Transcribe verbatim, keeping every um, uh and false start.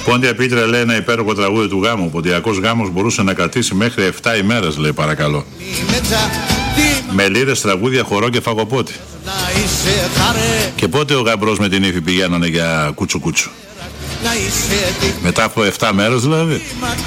Πόντια Πίτρε λέει ένα υπέροχο τραγούδι του γάμου. Ο ποντιακός γάμος μπορούσε να κρατήσει μέχρι επτά ημέρες, λέει, παρακαλώ. Με λύρες, τραγούδια, χορό και φαγοπότη. Και πότε ο γαμπρός με την ύφη πηγαίνανε για κούτσου κούτσου? Μετά από επτά μέρες δηλαδή.